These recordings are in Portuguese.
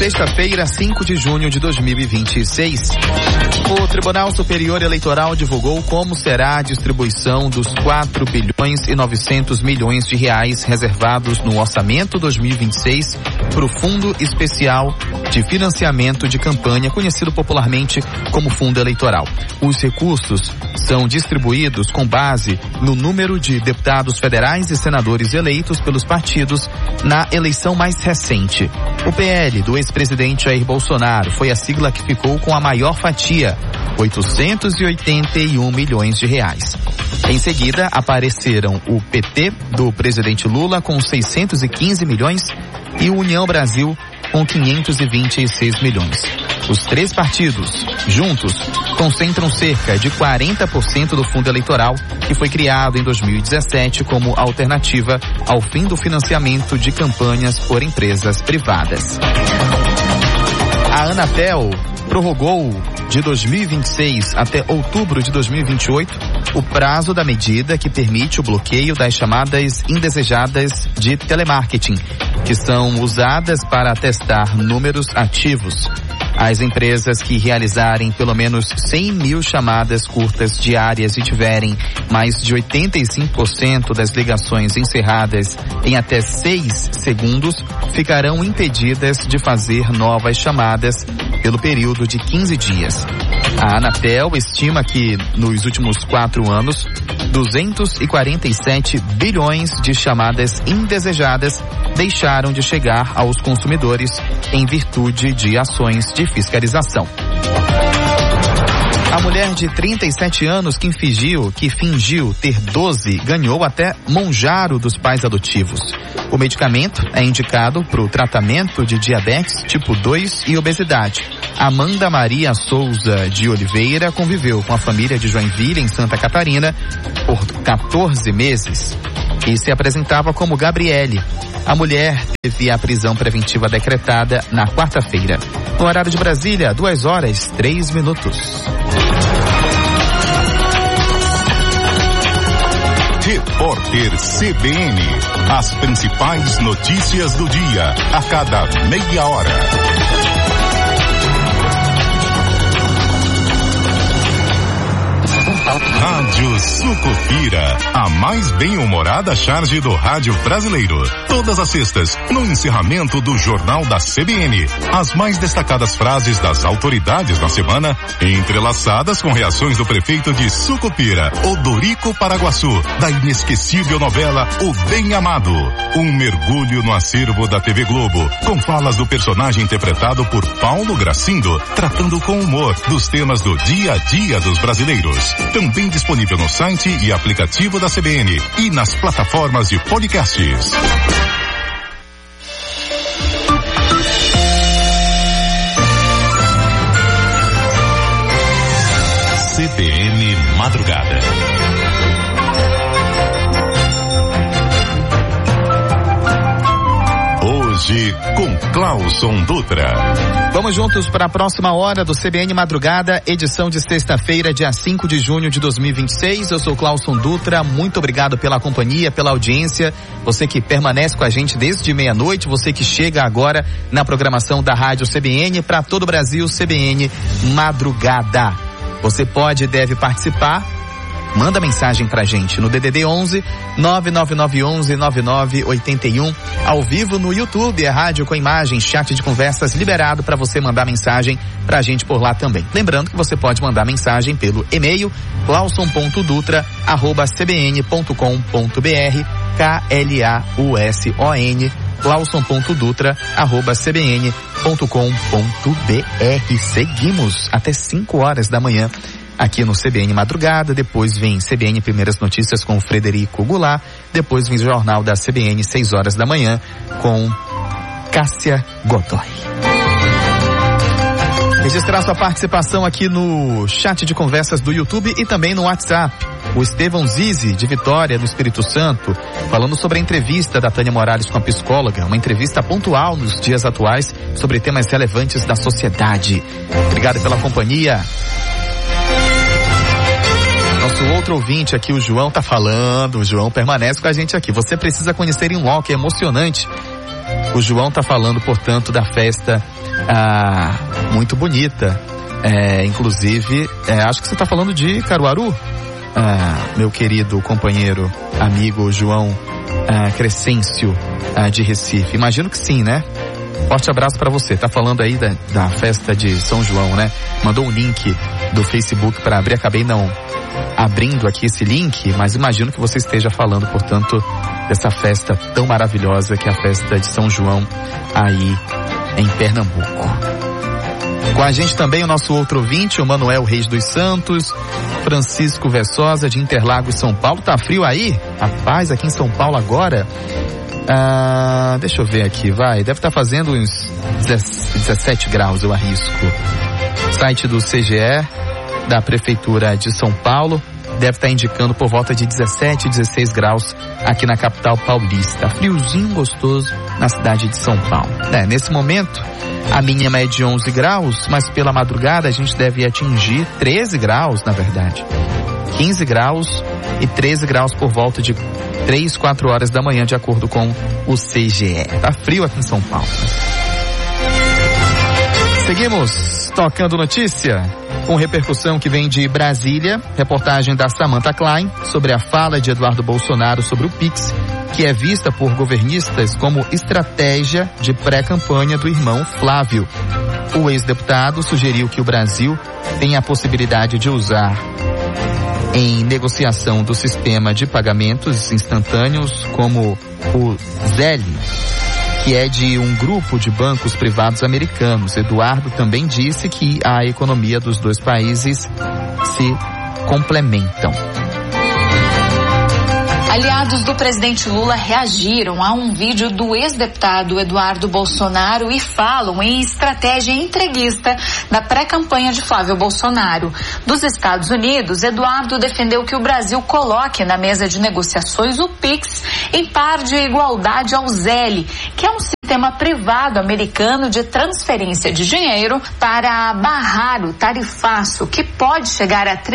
sexta-feira, 5 de junho de 2026. O Tribunal Superior Eleitoral divulgou como será a distribuição dos 4 bilhões e 900 milhões de reais reservados no Orçamento 2026 para o Fundo Especial de Financiamento de Campanha, conhecido popularmente como Fundo Eleitoral. Os recursos são distribuídos com base no número de deputados federais e senadores eleitos pelos partidos na eleição mais recente. O PL do ex-presidente Jair Bolsonaro foi a sigla que ficou com a maior fatia, 881 milhões de reais. Em seguida, apareceram o PT do presidente Lula com 615 milhões e o União Brasil com 526 milhões. Os 3 partidos, juntos, concentram cerca de 40% do fundo eleitoral, que foi criado em 2017 como alternativa ao fim do financiamento de campanhas por empresas privadas. A Anatel prorrogou de 2026 até outubro de 2028 o prazo da medida que permite o bloqueio das chamadas indesejadas de telemarketing, que são usadas para testar números ativos. As empresas que realizarem pelo menos 100 mil chamadas curtas diárias e tiverem mais de 85% das ligações encerradas em até 6 segundos ficarão impedidas de fazer novas chamadas pelo período de 15 dias. A Anatel estima que, nos últimos 4 anos, 247 bilhões de chamadas indesejadas deixaram de chegar aos consumidores em virtude de ações de fiscalização. A mulher de 37 anos que fingiu ter 12 ganhou até Monjaro dos pais adotivos. O medicamento é indicado para o tratamento de diabetes tipo 2 e obesidade. Amanda Maria Souza de Oliveira conviveu com a família de Joinville, em Santa Catarina, por 14 meses e se apresentava como Gabriele. A mulher teve a prisão preventiva decretada na quarta-feira. No horário de Brasília, 2h03. Repórter CBN. As principais notícias do dia, a cada meia hora. Rádio Sucupira, a mais bem-humorada charge do rádio brasileiro. Todas as sextas, no encerramento do Jornal da CBN. As mais destacadas frases das autoridades da semana, entrelaçadas com reações do prefeito de Sucupira, Odorico Paraguaçu, da inesquecível novela O Bem Amado. Um mergulho no acervo da TV Globo, com falas do personagem interpretado por Paulo Gracindo, tratando com humor dos temas do dia a dia dos brasileiros. Também disponível no site e aplicativo da CBN e nas plataformas de podcasts. CBN Madrugada. Hoje com Clauson Dutra. Vamos juntos para a próxima hora do CBN Madrugada, edição de sexta-feira, dia 5 de junho de 2026. Eu sou Clauson Dutra, muito obrigado pela companhia, pela audiência. Você que permanece com a gente desde meia-noite, você que chega agora na programação da Rádio CBN para todo o Brasil, CBN Madrugada. Você pode e deve participar. Manda mensagem pra gente no DDD 11 99911 9981, ao vivo no YouTube, a rádio com imagem, chat de conversas liberado para você mandar mensagem pra gente por lá também. Lembrando que você pode mandar mensagem pelo e-mail clauson.dutra@cbn.com.br, KLAUSON, clauson.dutra@cbn.com.br. Seguimos até 5 horas da manhã aqui no CBN Madrugada. Depois vem CBN Primeiras Notícias com o Frederico Goulart. Depois vem o Jornal da CBN 6 horas da manhã com Cássia Godoy. Registrar sua participação aqui no chat de conversas do YouTube e também no WhatsApp. O Estevão Zizi, de Vitória, do Espírito Santo, falando sobre a entrevista da Tânia Morales com a psicóloga, uma entrevista pontual nos dias atuais sobre temas relevantes da sociedade. Obrigado pela companhia. Nosso outro ouvinte aqui, o João, tá falando. O João permanece com a gente aqui. Você precisa conhecer em loco, é emocionante. O João tá falando, portanto, da festa muito bonita. Inclusive, acho que você tá falando de Caruaru, meu querido companheiro, amigo João Crescêncio de Recife. Imagino que sim, né? Forte abraço para você. Tá falando aí da festa de São João, né? Mandou um link do Facebook para abrir. Acabei não abrindo aqui esse link, mas imagino que você esteja falando, portanto, dessa festa tão maravilhosa que é a festa de São João aí em Pernambuco. Com a gente também o nosso outro ouvinte, o Manuel Reis dos Santos, Francisco Vessosa de Interlagos, São Paulo. Tá frio aí? Rapaz, aqui em São Paulo agora... deixa eu ver aqui, deve estar fazendo uns 17 graus, eu arrisco. Site do CGE, da Prefeitura de São Paulo, deve estar indicando por volta de 17, 16 graus aqui na capital paulista. Friozinho gostoso na cidade de São Paulo. Nesse momento, a mínima é de 11 graus, mas pela madrugada a gente deve atingir 13 graus, na verdade. 15 graus e 13 graus por volta de 3, 4 horas da manhã, de acordo com o CGE. Tá frio aqui em São Paulo. Seguimos tocando notícia com repercussão que vem de Brasília. Reportagem da Samantha Klein sobre a fala de Eduardo Bolsonaro sobre o Pix, que é vista por governistas como estratégia de pré-campanha do irmão Flávio. O ex-deputado sugeriu que o Brasil tem a possibilidade de usar em negociação do sistema de pagamentos instantâneos como o Zelle, que é de um grupo de bancos privados americanos. Eduardo também disse que a economia dos dois países se complementam. Aliados do presidente Lula reagiram a um vídeo do ex-deputado Eduardo Bolsonaro e falam em estratégia entreguista da pré-campanha de Flávio Bolsonaro. Dos Estados Unidos, Eduardo defendeu que o Brasil coloque na mesa de negociações o Pix em par de igualdade ao Zelle, que é um sistema privado americano de transferência de dinheiro para barrar o tarifaço, que pode chegar a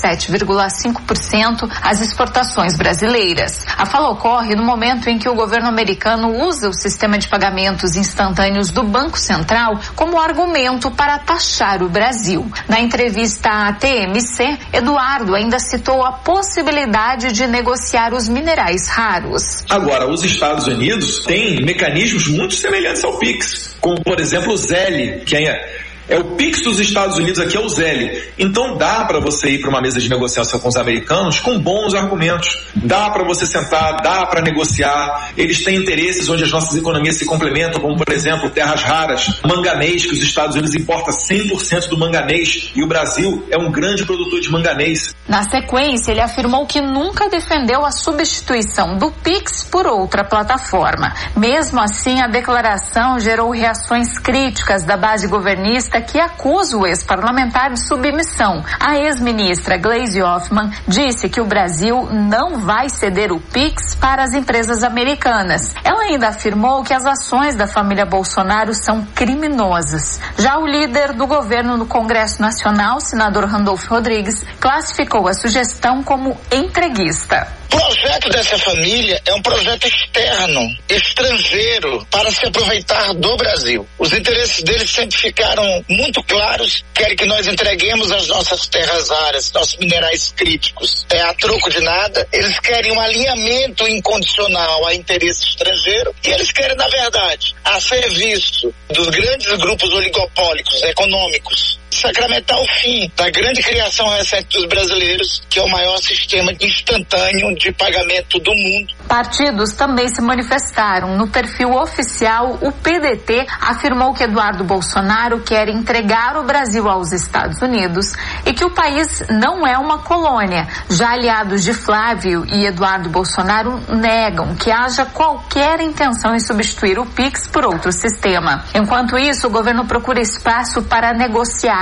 37,5% às exportações brasileiras. A fala ocorre no momento em que o governo americano usa o sistema de pagamentos instantâneos do Banco Central como argumento para taxar o Brasil. Na entrevista à TMC, Eduardo ainda citou a possibilidade de negociar os minerais raros. Agora, os Estados Unidos têm mecanismos muito semelhantes ao Pix, como, por exemplo, o Zelle, que é o Pix dos Estados Unidos, aqui é o Zelle. Então dá para você ir para uma mesa de negociação com os americanos com bons argumentos. Dá para você sentar, dá para negociar. Eles têm interesses onde as nossas economias se complementam, como, por exemplo, terras raras, manganês, que os Estados Unidos importam 100% do manganês e o Brasil é um grande produtor de manganês. Na sequência, ele afirmou que nunca defendeu a substituição do Pix por outra plataforma. Mesmo assim, a declaração gerou reações críticas da base governista, que acusa o ex-parlamentar de submissão. A ex-ministra Gleisi Hoffmann disse que o Brasil não vai ceder o Pix para as empresas americanas. Ela ainda afirmou que as ações da família Bolsonaro são criminosas. Já o líder do governo no Congresso Nacional, senador Randolfo Rodrigues, classificou a sugestão como entreguista. O projeto dessa família é um projeto externo, estrangeiro, para se aproveitar do Brasil. Os interesses deles sempre ficaram muito claros, querem que nós entreguemos as nossas terras raras, nossos minerais críticos, a troco de nada. Eles querem um alinhamento incondicional a interesse estrangeiro e eles querem, na verdade, a serviço dos grandes grupos oligopólicos econômicos, sacramentar o fim da grande criação recente dos brasileiros, que é o maior sistema instantâneo de pagamento do mundo. Partidos também se manifestaram. No perfil oficial, o PDT afirmou que Eduardo Bolsonaro quer entregar o Brasil aos Estados Unidos e que o país não é uma colônia. Já aliados de Flávio e Eduardo Bolsonaro negam que haja qualquer intenção em substituir o Pix por outro sistema. Enquanto isso, o governo procura espaço para negociar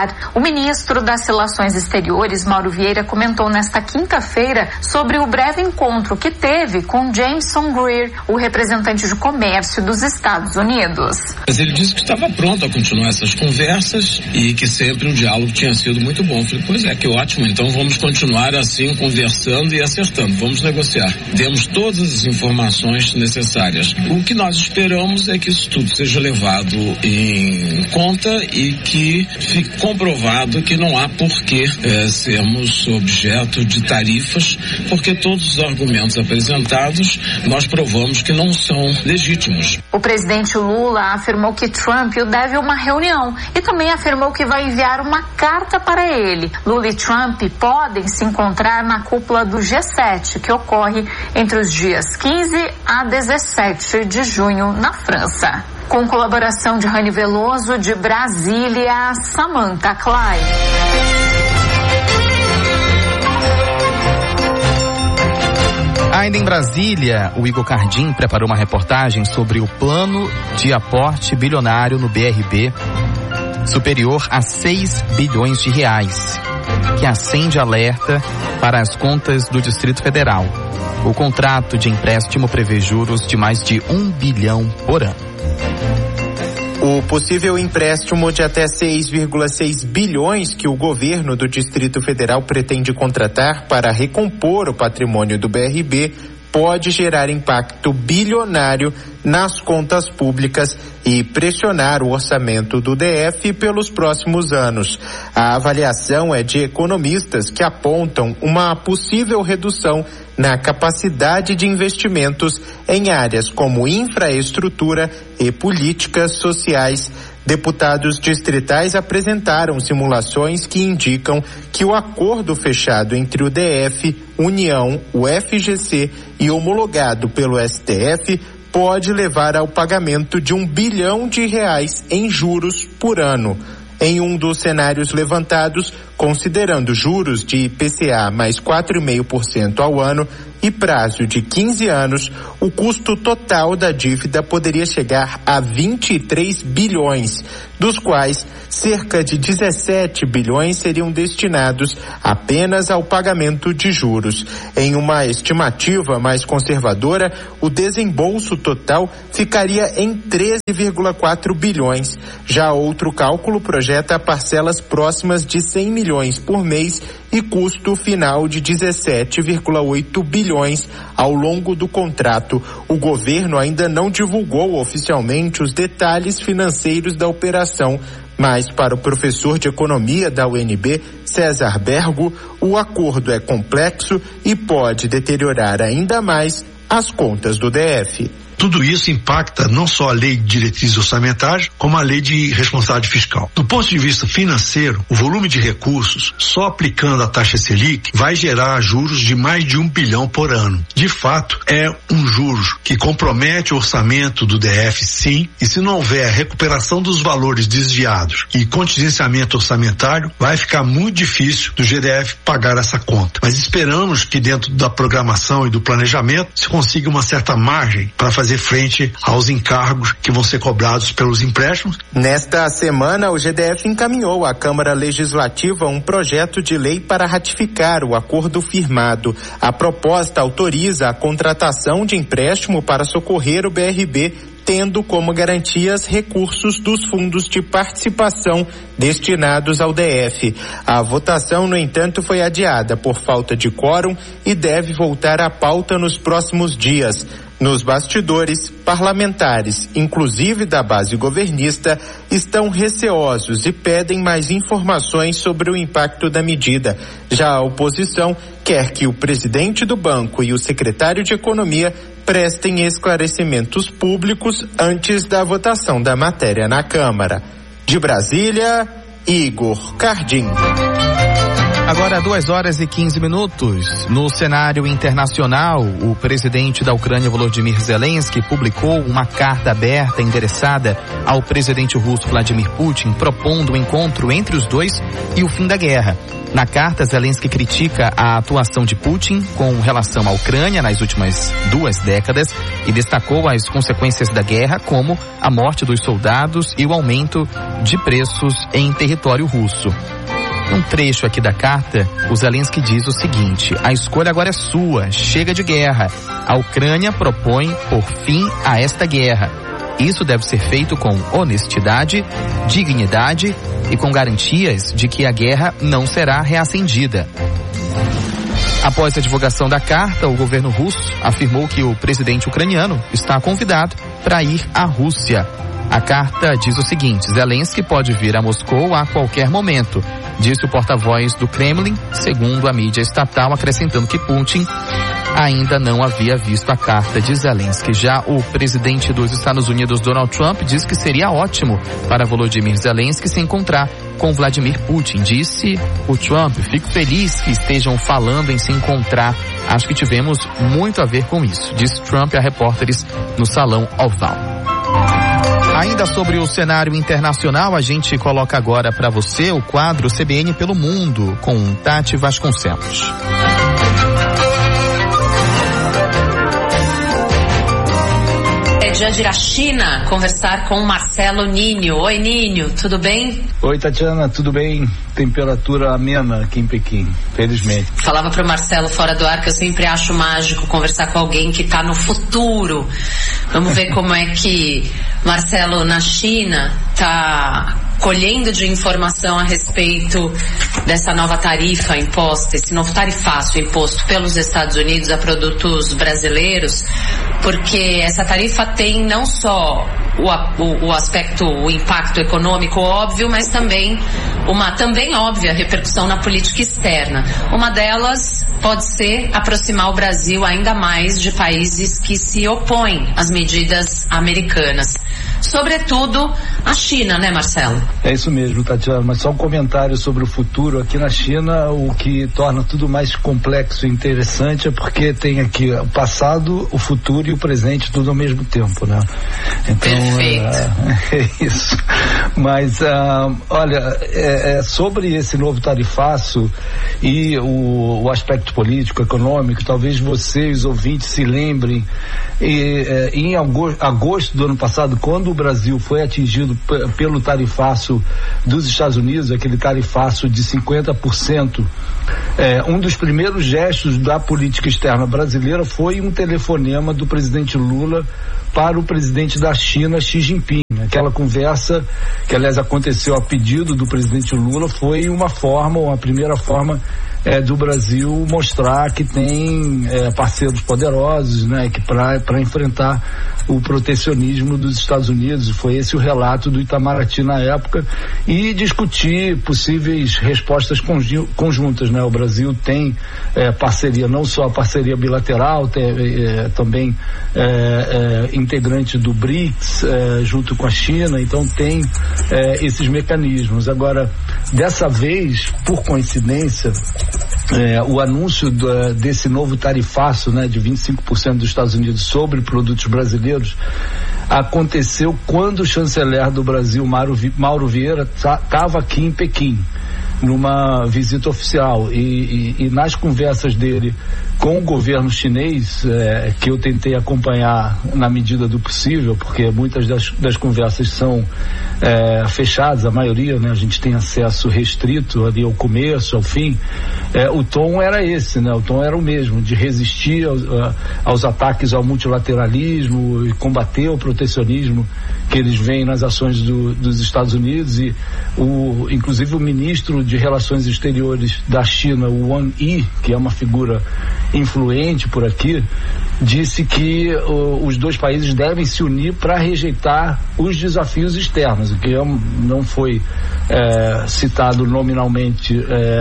Catar. O ministro das Relações Exteriores, Mauro Vieira, comentou nesta quinta-feira sobre o breve encontro que teve com Jameson Greer, o representante de comércio dos Estados Unidos. Mas ele disse que estava pronto a continuar essas conversas e que sempre o diálogo tinha sido muito bom. Eu falei, pois é, que ótimo, então vamos continuar assim conversando e acertando, vamos negociar. Temos todas as informações necessárias. O que nós esperamos é que isso tudo seja levado em conta e que fique comprovado que não há por que sermos objeto de tarifas, porque todos os argumentos apresentados nós provamos que não são legítimos. O presidente Lula afirmou que Trump o deve uma reunião e também afirmou que vai enviar uma carta para ele. Lula e Trump podem se encontrar na cúpula do G7, que ocorre entre os dias 15 a 17 de junho na França. Com colaboração de Rani Veloso, de Brasília, Samantha Klein. Ainda em Brasília, o Igor Cardim preparou uma reportagem sobre o plano de aporte bilionário no BRB, superior a 6 bilhões de reais, que acende alerta para as contas do Distrito Federal. O contrato de empréstimo prevê juros de mais de 1 bilhão por ano. O possível empréstimo de até 6,6 bilhões que o governo do Distrito Federal pretende contratar para recompor o patrimônio do BRB pode gerar impacto bilionário nas contas públicas e pressionar o orçamento do DF pelos próximos anos. A avaliação é de economistas que apontam uma possível redução na capacidade de investimentos em áreas como infraestrutura e políticas sociais. Deputados distritais apresentaram simulações que indicam que o acordo fechado entre o DF, União, o FGC e homologado pelo STF pode levar ao pagamento de 1 bilhão de reais em juros por ano. Em um dos cenários levantados, considerando juros de IPCA mais 4,5% ao ano e prazo de 15 anos, o custo total da dívida poderia chegar a 23 bilhões, dos quais cerca de 17 bilhões seriam destinados apenas ao pagamento de juros. Em uma estimativa mais conservadora, o desembolso total ficaria em 13,4 bilhões. Já outro cálculo projeta parcelas próximas de 100 milhões por mês e custo final de 17,8 bilhões ao longo do contrato. O governo ainda não divulgou oficialmente os detalhes financeiros da operação, mas para o professor de economia da UNB, César Bergo, o acordo é complexo e pode deteriorar ainda mais as contas do DF. Tudo isso impacta não só a lei de diretrizes orçamentárias, como a lei de responsabilidade fiscal. Do ponto de vista financeiro, o volume de recursos, só aplicando a taxa Selic, vai gerar juros de mais de 1 bilhão por ano. De fato, é um juros que compromete o orçamento do DF, sim, e se não houver recuperação dos valores desviados e contingenciamento orçamentário, vai ficar muito difícil do GDF pagar essa conta. Mas esperamos que dentro da programação e do planejamento se consiga uma certa margem para fazer frente aos encargos que vão ser cobrados pelos empréstimos. Nesta semana, o GDF encaminhou à Câmara Legislativa um projeto de lei para ratificar o acordo firmado. A proposta autoriza a contratação de empréstimo para socorrer o BRB, tendo como garantias recursos dos fundos de participação destinados ao DF. A votação, no entanto, foi adiada por falta de quórum e deve voltar à pauta nos próximos dias. Nos bastidores, parlamentares, inclusive da base governista, estão receosos e pedem mais informações sobre o impacto da medida. Já a oposição quer que o presidente do banco e o secretário de Economia prestem esclarecimentos públicos antes da votação da matéria na Câmara. De Brasília, Igor Cardim. Agora 2h15. No cenário internacional, o presidente da Ucrânia, Volodymyr Zelensky, publicou uma carta aberta endereçada ao presidente russo Vladimir Putin, propondo um encontro entre os dois e o fim da guerra. Na carta, Zelensky critica a atuação de Putin com relação à Ucrânia nas últimas 2 décadas e destacou as consequências da guerra, como a morte dos soldados e o aumento de preços em território russo. Um trecho aqui da carta, o Zelensky diz o seguinte: a escolha agora é sua, chega de guerra. A Ucrânia propõe por fim a esta guerra. Isso deve ser feito com honestidade, dignidade e com garantias de que a guerra não será reacendida. Após a divulgação da carta, o governo russo afirmou que o presidente ucraniano está convidado para ir à Rússia. A carta diz o seguinte: Zelensky pode vir a Moscou a qualquer momento, disse o porta-voz do Kremlin, segundo a mídia estatal, acrescentando que Putin ainda não havia visto a carta de Zelensky. Já o presidente dos Estados Unidos, Donald Trump, diz que seria ótimo para Volodymyr Zelensky se encontrar com Vladimir Putin. Disse o Trump: fico feliz que estejam falando em se encontrar. Acho que tivemos muito a ver com isso, disse Trump a repórteres no Salão Oval. Ainda sobre o cenário internacional, a gente coloca agora para você o quadro CBN pelo Mundo, com Tati Vasconcelos. É dia de ir à China conversar com Marcelo Ninho. Oi, Ninho, tudo bem? Oi, Tatiana, tudo bem? Temperatura amena aqui em Pequim, felizmente. Falava pro Marcelo fora do ar que eu sempre acho mágico conversar com alguém que tá no futuro. Vamos ver como é que Marcelo na China tá colhendo de informação a respeito dessa nova tarifa imposta, esse novo tarifaço imposto pelos Estados Unidos a produtos brasileiros, porque essa tarifa tem não só o aspecto, o impacto econômico óbvio, mas também uma também óbvia repercussão na política externa. Uma delas pode ser aproximar o Brasil ainda mais de países que se opõem às medidas americanas. Sobretudo a China, né, Marcelo? É isso mesmo, Tatiana, mas só um comentário sobre o futuro aqui na China. O que torna tudo mais complexo e interessante é porque tem aqui o passado, o futuro e o presente tudo ao mesmo tempo, né? Então, é isso. Mas, olha, sobre esse novo tarifaço e o aspecto político, econômico, talvez vocês, ouvintes, se lembrem, em agosto do ano passado, quando o Brasil foi atingido pelo tarifaço dos Estados Unidos, aquele tarifaço de 50%, um dos primeiros gestos da política externa brasileira foi um telefonema do presidente Lula para o presidente da China, Xi Jinping. Aquela conversa, que aliás aconteceu a pedido do presidente Lula, foi uma primeira forma do Brasil mostrar que tem parceiros poderosos, né, que para enfrentar o protecionismo dos Estados Unidos. Foi esse o relato do Itamaraty na época, e discutir possíveis respostas conjuntas, né? O Brasil tem parceria, não só a parceria bilateral, também integrante do BRICS, junto com a China, então tem esses mecanismos. Agora, dessa vez, por coincidência, o anúncio desse novo tarifaço, né, de 25% dos Estados Unidos sobre produtos brasileiros aconteceu quando o chanceler do Brasil, Mauro Vieira, estava aqui em Pequim, numa visita oficial, e nas conversas dele com o governo chinês, que eu tentei acompanhar na medida do possível, porque muitas das conversas são fechadas, a maioria, né, a gente tem acesso restrito ali ao começo, ao fim. O tom era esse, né? O tom era o mesmo, de resistir aos ataques ao multilateralismo e combater o protecionismo que eles veem nas ações dos Estados Unidos. E inclusive o ministro de Relações Exteriores da China, o Wang Yi, que é uma figura influente por aqui, disse que os dois países devem se unir para rejeitar os desafios externos, o que não foi citado nominalmente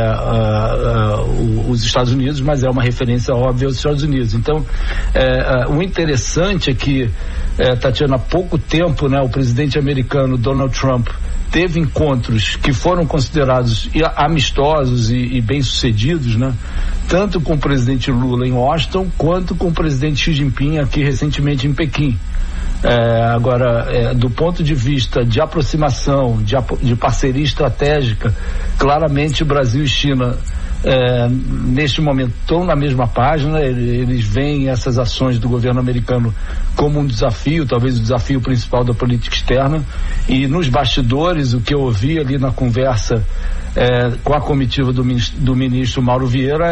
os Estados Unidos, mas é uma referência óbvia aos Estados Unidos. Então, o interessante é que, Tatiana, há pouco tempo, né, o presidente americano Donald Trump teve encontros que foram considerados amistosos e bem-sucedidos, né? Tanto com o presidente Lula em Washington, quanto com o presidente Xi Jinping aqui recentemente em Pequim. Agora, do ponto de vista de aproximação, de parceria estratégica, claramente Brasil e China neste momento estão na mesma página. Eles veem essas ações do governo americano como um desafio, talvez o desafio principal da política externa, e nos bastidores o que eu ouvi ali na conversa com a comitiva do ministro Mauro Vieira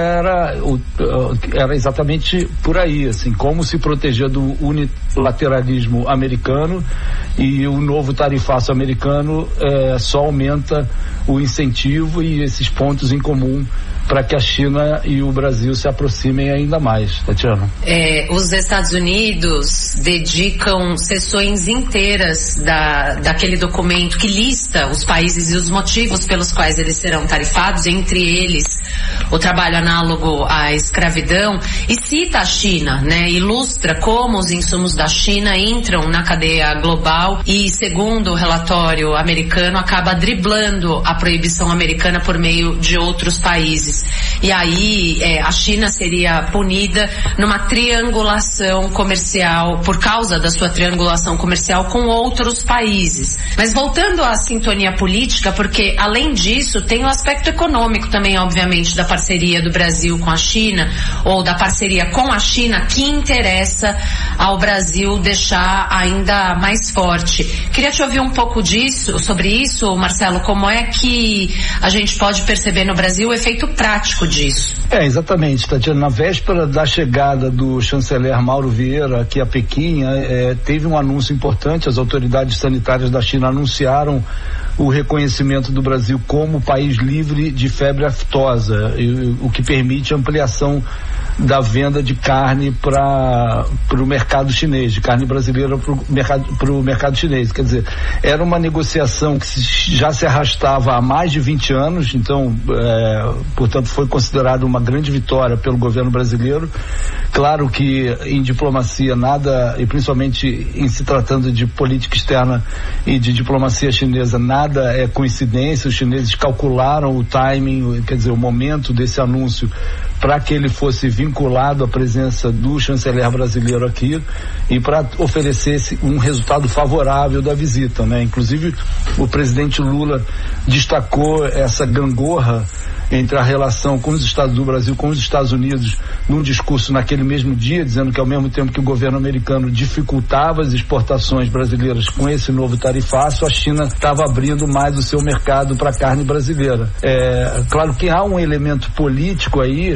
era exatamente por aí, assim, como se proteger do unilateralismo americano, e o novo tarifaço americano só aumenta o incentivo e esses pontos em comum para que a China e o Brasil se aproximem ainda mais. Tatiana. Os Estados Unidos dedicam sessões inteiras daquele documento que lista os países e os motivos pelos quais eles serão tarifados, entre eles o trabalho análogo à escravidão, e cita a China, né? Ilustra como os insumos da China entram na cadeia global e, segundo o relatório americano, acaba driblando a proibição americana por meio de outros países. E aí a China seria punida numa triangulação comercial, por causa da sua triangulação comercial com outros países. Mas voltando à sintonia política, porque além disso tem o aspecto econômico também, obviamente, da parceria do Brasil com a China, ou da parceria com a China, que interessa ao Brasil deixar ainda mais forte. Queria te ouvir um pouco sobre isso, Marcelo, como é que a gente pode perceber no Brasil o efeito prático disso? Exatamente, Tatiana. Na véspera da chegada do chanceler Mauro Vieira aqui a Pequim, teve um anúncio importante. As autoridades sanitárias da China anunciaram o reconhecimento do Brasil como país livre de febre aftosa, o que permite ampliação da venda de carne para o mercado chinês, de carne brasileira para o mercado chinês. Quer dizer, era uma negociação que já se arrastava há mais de 20 anos, então, portanto, foi considerada uma grande vitória pelo governo brasileiro. Claro que em diplomacia nada, e principalmente em se tratando de política externa e de diplomacia chinesa, nada é coincidência. Os chineses calcularam o timing, quer dizer, o momento desse anúncio, para que ele fosse vinculado à presença do chanceler brasileiro aqui e para oferecer um resultado favorável da visita, né? Inclusive, o presidente Lula destacou essa gangorra entre a relação com os Estados do Brasil com os Estados Unidos num discurso naquele mesmo dia, dizendo que ao mesmo tempo que o governo americano dificultava as exportações brasileiras com esse novo tarifaço, a China estava abrindo mais o seu mercado para a carne brasileira. Claro que há um elemento político aí,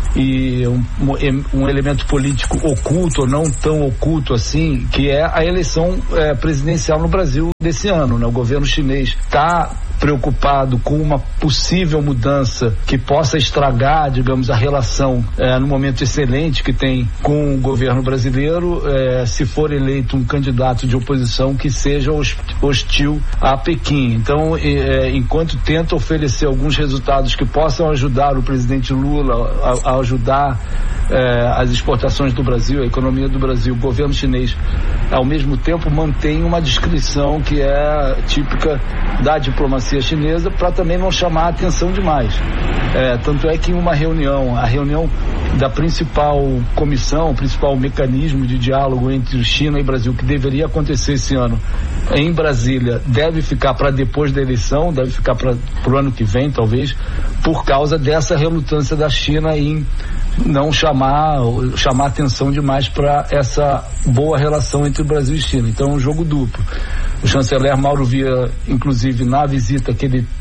e um elemento político oculto, ou não tão oculto assim, que é a eleição presidencial no Brasil desse ano, né? O governo chinês está preocupado com uma possível mudança que possa estragar, digamos, a relação no momento excelente que tem com o governo brasileiro, se for eleito um candidato de oposição que seja hostil a Pequim. Então, enquanto tenta oferecer alguns resultados que possam ajudar o presidente Lula a ajudar as exportações do Brasil, a economia do Brasil, o governo chinês, ao mesmo tempo, mantém uma discrição que é típica da diplomacia chinesa, para também não chamar a atenção demais. Tanto é que em uma reunião, a reunião da principal comissão, o principal mecanismo de diálogo entre China e Brasil, que deveria acontecer esse ano em Brasília, deve ficar para depois da eleição, deve ficar para o ano que vem, talvez, por causa dessa relutância da China em não chamar atenção demais para essa boa relação entre o Brasil e China. Então é um jogo duplo. O chanceler Mauro Vieira, inclusive na visita que ele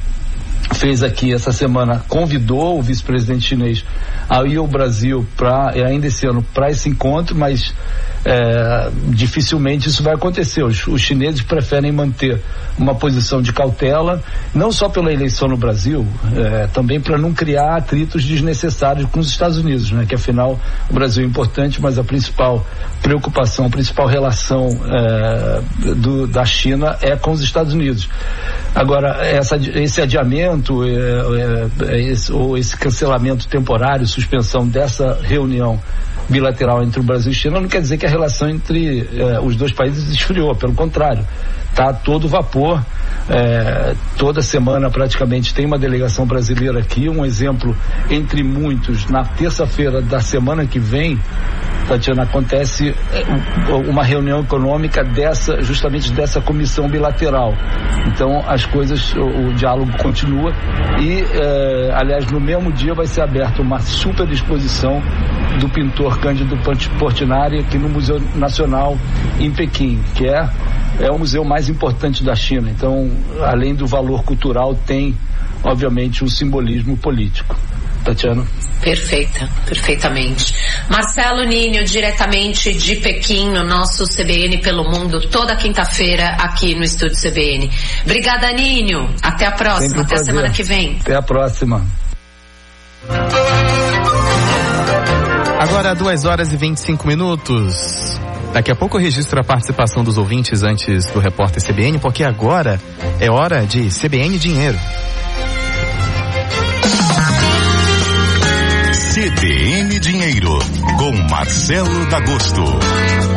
fez aqui essa semana, convidou o vice-presidente chinês a ir ao Brasil ainda esse ano para esse encontro, mas dificilmente isso vai acontecer. Os chineses preferem manter uma posição de cautela, não só pela eleição no Brasil, também para não criar atritos desnecessários com os Estados Unidos, né? Que afinal o Brasil é importante, mas a principal preocupação, a principal relação da China é com os Estados Unidos. Agora, esse adiamento ou esse cancelamento temporário, suspensão dessa reunião bilateral entre o Brasil e China, não quer dizer que a relação entre os dois países esfriou, pelo contrário, está a todo vapor. Toda semana praticamente tem uma delegação brasileira aqui. Um exemplo entre muitos, na terça-feira da semana que vem, Tatiana, acontece uma reunião econômica justamente dessa comissão bilateral. Então as coisas, o diálogo continua e, aliás, no mesmo dia vai ser aberta uma super exposição do pintor Cândido Portinari aqui no Museu Nacional em Pequim, que é o museu mais importante da China. Então, além do valor cultural, tem obviamente um simbolismo político. Tatiana. Perfeitamente. Marcelo Ninho, diretamente de Pequim, no nosso CBN pelo Mundo, toda quinta-feira aqui no Estúdio CBN. Obrigada, Ninho. Até a próxima, até a semana que vem. Até a próxima. Agora 2h25. Daqui a pouco eu registro a participação dos ouvintes antes do repórter CBN, porque agora é hora de CBN Dinheiro. CBN Dinheiro, com Marcelo D'Agosto.